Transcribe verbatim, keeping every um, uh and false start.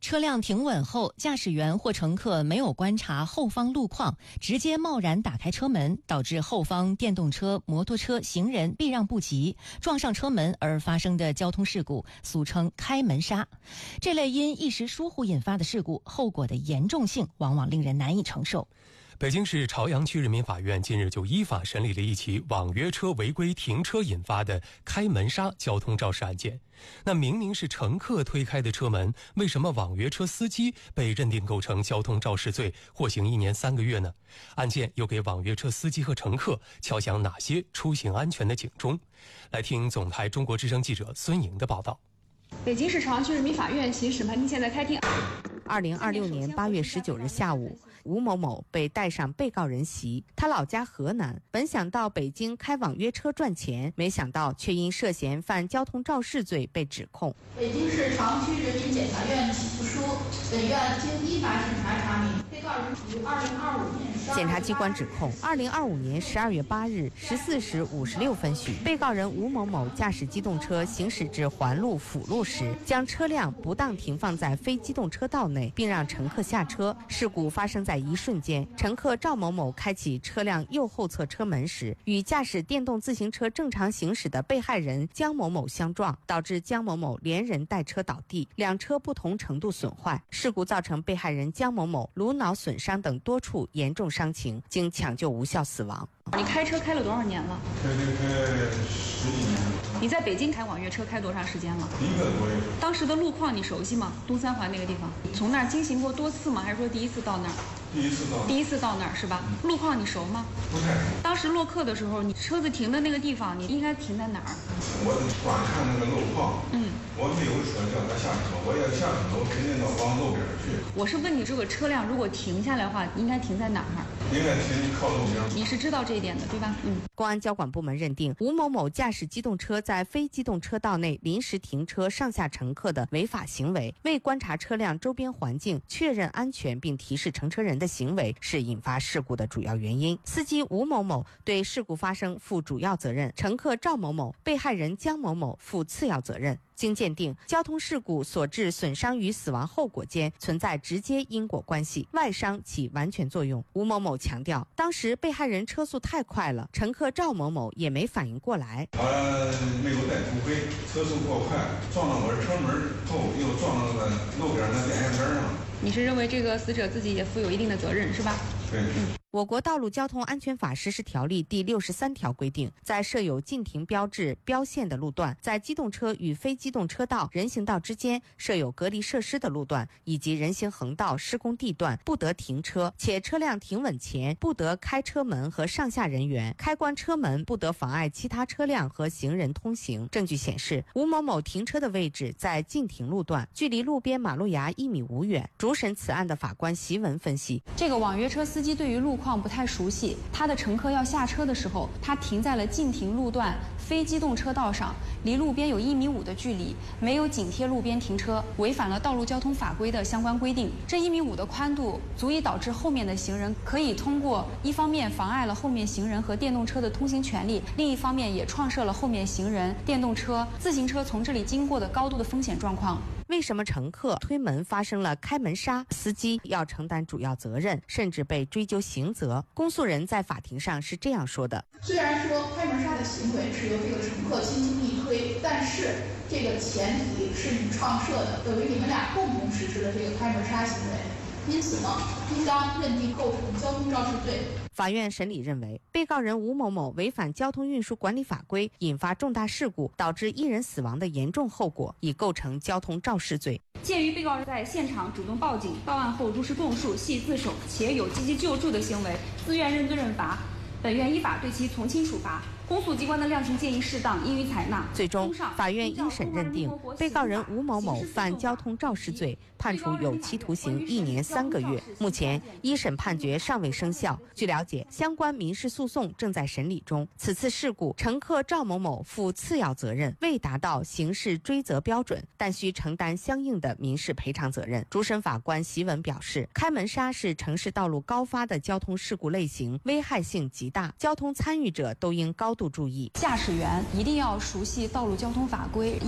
车辆停稳后，驾驶员或乘客没有观察后方路况，直接贸然打开车门，导致后方电动车、摩托车、行人避让不及，撞上车门而发生的交通事故，俗称开门杀。这类因一时疏忽引发的事故，后果的严重性往往令人难以承受。 北京市朝阳区人民法院近日就依法审理了一起网约车违规停车引发的开门杀交通肇事案件。那明明是乘客推开的车门，为什么网约车司机被认定构成交通肇事罪，获刑一年三个月呢？案件又给网约车司机和乘客敲响哪些出行安全的警钟？来听总台中国之声记者孙莹的报道。 北京市朝阳区人民法院刑事审判庭现在开庭。 二零二六年八月十九日下午，吴某某被带上被告人席。他老家河南，本想到北京开网约车赚钱，没想到却因涉嫌犯交通肇事罪被指控。 北京市朝阳区人民检察院起诉书，本院经依法审查查明，被告人于二零二五年。 检察机关指控，二零二五年十二月八日十四时五十六分许，被告人吴某某驾驶机动车行驶至环路辅路时，将车辆不当停放在非机动车道内，并让乘客下车。事故发生在一瞬间，乘客赵某某开启车辆右后侧车门时，与驾驶电动自行车正常行驶的被害人江某某相撞，导致江某某连人带车倒地，两车不同程度损坏。事故造成被害人江某某颅脑损伤等多处严重伤情，经抢救无效死亡。 你开车开了多少年了？ 开开开十几年了。 你在北京开网约车开多长时间了？ 一个多月。 当时的路况你熟悉吗？东三环那个地方，从那儿经行过多次吗？还是说第一次到那儿？ 第一次到。 第一次到那儿是吧？嗯、路况你熟吗？ 不太熟。 当时落客的时候，你车子停的那个地方，你应该停在哪儿？ 我光看那个路况， 嗯， 我没有说叫他下车，我要下车，我肯定要往路边去。 我是问你，这个车辆如果停下来的话，应该停在哪儿？ 应该停靠路边。 你是知道这一点的，对吧？嗯。 公安交管部门认定，吴某某驾驶机动车在非机动车道内临时停车上下乘客的违法行为，未观察车辆周边环境，确认安全并提示乘车人的行为是引发事故的主要原因。司机吴某某对事故发生负主要责任，乘客赵某某、被害人江某某负次要责任。经鉴定，交通事故所致损伤与死亡后果间存在直接因果关系，外伤起完全作用。吴某某强调，当时被害人车速太快了，乘客赵某某也没反应过来。 他没有带头盔，车速过快，撞到我的车门后，又撞到了路边的电线杆上。 你是认为这个死者自己也负有一定的责任，是吧？ 对。 嗯。 我国道路交通安全法实施条例第六十三条规定，在设有禁停标志、标线的路段，在机动车与非机动车道、人行道之间设有隔离设施的路段，以及人行横道施工地段，不得停车，且车辆停稳前不得开车门和上下人员，开关车门不得妨碍其他车辆和行人通行。证据显示，吴某某停车的位置在禁停路段，距离路边马路牙一米五远。主审此案的法官席文分析， 这个网约车司机对于路况不太熟悉，他的乘客要下车的时候，他停在了禁停路段非机动车道上，离路边有一米五的距离，没有紧贴路边停车，违反了道路交通法规的相关规定。这一米五的宽度足以导致后面的行人可以通过一方面妨碍了后面行人和电动车的通行权利，另一方面也创设了后面行人、电动车、自行车从这里经过的高度的风险状况。 为什么乘客推门发生了开门杀，司机要承担主要责任，甚至被追究刑责？公诉人在法庭上是这样说的： 虽然说开门杀的行为是由这个乘客轻轻一推，但是这个前提是你创设的，等于你们俩共同实施了这个开门杀行为，因此呢，应当认定构成交通肇事罪。 法院审理认为，被告人吴某某违反交通运输管理法规，引发重大事故，导致一人死亡的严重后果，已构成交通肇事罪。 鉴于被告人在现场主动报警，报案后如实供述，系自首且有积极救助的行为，自愿认罪认罚，本院依法对其从轻处罚。公诉机关的量刑建议适当，应予采纳。 最终，法院一审认定被告人吴某某犯交通肇事罪，判处有期徒刑一年三个月。目前，一审判决尚未生效。据了解，相关民事诉讼正在审理中。此次事故，乘客赵某某负次要责任，未达到刑事追责标准，但需承担相应的民事赔偿责任。主审法官席文表示，开门杀是城市道路高发的交通事故类型，危害性极大，交通参与者都应高度注意。 驾驶员一定要熟悉道路交通法规。